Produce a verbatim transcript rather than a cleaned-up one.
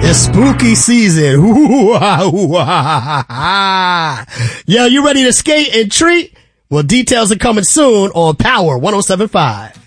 It's spooky season. Yo, you ready to skate and treat? Well, details are coming soon on Power one oh seven point five.